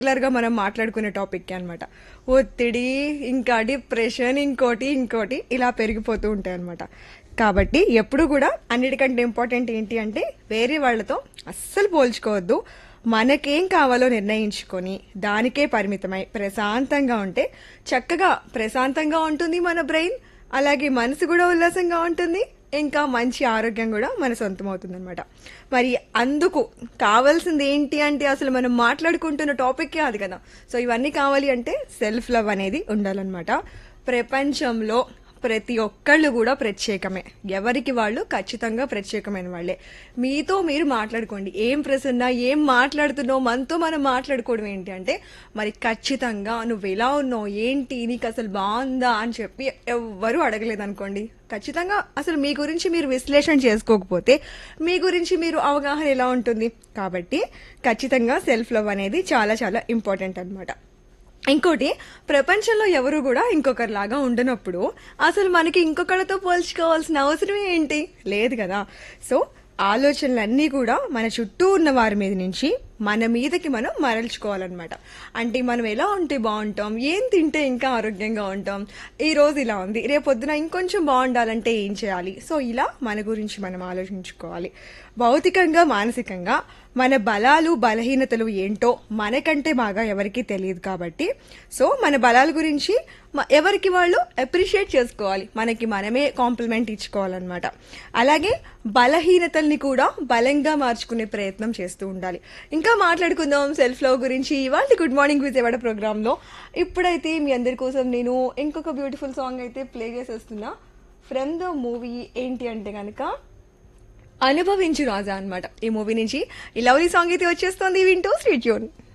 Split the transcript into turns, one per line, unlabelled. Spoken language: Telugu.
రెగ్యులర్ గా మనం మాట్లాడుకునే టాపిక్ అన్నమాట. ఒత్తిడి, ఇంకా డిప్రెషన్, ఇంకోటి ఇలా పెరిగిపోతూ ఉంటాయి అనమాట. కాబట్టి ఎప్పుడు కూడా అన్నిటికంటే ఇంపార్టెంట్ ఏంటి అంటే వేరే వాళ్ళతో అస్సలు పోల్చుకోవద్దు. మనకేం కావాలో నిర్ణయించుకొని దానికే పరిమితమై ప్రశాంతంగా ఉంటే చక్కగా ప్రశాంతంగా ఉంటుంది మన బ్రెయిన్. అలాగే మనసు కూడా ఉల్లాసంగా ఉంటుంది. ఇంకా మంచి ఆరోగ్యం కూడా మన సొంతం అవుతుంది అనమాట. మరి అందుకు కావాల్సింది ఏంటి అంటే అసలు మనం మాట్లాడుకుంటున్న టాపిక్కే అది కదా. సో ఇవన్నీ కావాలి అంటే సెల్ఫ్ లవ్ అనేది ఉండాలన్నమాట. ప్రపంచంలో ప్రతి ఒక్కళ్ళు కూడా ప్రత్యేకమే. ఎవరికి వాళ్ళు ఖచ్చితంగా ప్రత్యేకమైన వాళ్ళే. మీతో మీరు మాట్లాడుకోండి. ఏం ప్రసన్న, ఏం మాట్లాడుతున్నావు, మనతో మనం మాట్లాడుకోవడం ఏంటి అంటే మరి ఖచ్చితంగా నువ్వు ఎలా ఉన్నావు, ఏంటి, నీకు అసలు బాగుందా అని చెప్పి ఎవ్వరూ అడగలేదు అనుకోండి. ఖచ్చితంగా అసలు మీ గురించి మీరు విశ్లేషణ చేసుకోకపోతే మీ గురించి మీరు అవగాహన ఎలా ఉంటుంది. కాబట్టి ఖచ్చితంగా సెల్ఫ్ లవ్ అనేది చాలా చాలా ఇంపార్టెంట్ అన్నమాట. ఇంకోటి, ప్రపంచంలో ఎవరు కూడా ఇంకొకరిలాగా ఉండనప్పుడు అసలు మనకి ఇంకొకరితో పోల్చుకోవాల్సిన అవసరం ఏంటి, లేదు కదా. సో ఆలోచనలన్నీ కూడా మన చుట్టూ ఉన్న వారి మీద నుంచి మన మీదకి మనం మరల్చుకోవాలన్నమాట. అంటే మనం ఎలా ఉంటే బాగుంటాం, ఏం తింటే ఇంకా ఆరోగ్యంగా ఉంటాం, ఈ రోజు ఇలా ఉంది, రేపొద్దున ఇంకొంచెం బాగుండాలంటే ఏం చేయాలి. సో ఇలా మన గురించి మనం ఆలోచించుకోవాలి. భౌతికంగా మానసికంగా మన బలాలు బలహీనతలు ఏంటో మనకంటే బాగా ఎవరికీ తెలియదు. కాబట్టి సో మన బలాల గురించి ఎవరికి వాళ్ళు అప్రిషియేట్ చేసుకోవాలి, మనకి మనమే కాంప్లిమెంట్ ఇచ్చుకోవాలన్నమాట. అలాగే బలహీనతల్ని కూడా బలంగా మార్చుకునే ప్రయత్నం చేస్తూ ఉండాలి. ఇంకా మాట్లాడుకుందాం సెల్ఫ్ లవ్ గురించి ఇవాళ గుడ్ మార్నింగ్ విజయవాడ ప్రోగ్రామ్ లో. ఇప్పుడైతే మీ అందరి కోసం నేను ఇంకొక బ్యూటిఫుల్ సాంగ్ అయితే ప్లే చేసేస్తున్నా ఫ్రమ్ ద మూవీ. ఏంటి అంటే కనుక అనుభవించు రాజా అన్నమాట. ఈ మూవీ నుంచి ఈ లవ్లీ సాంగ్ అయితే వచ్చేస్తుంది. వింటూ స్టేట్ ట్యూన్.